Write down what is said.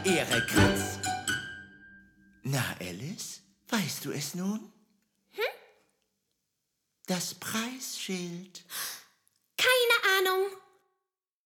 Ehre Kratz. Na, Alice, weißt du es nun? Das Preisschild.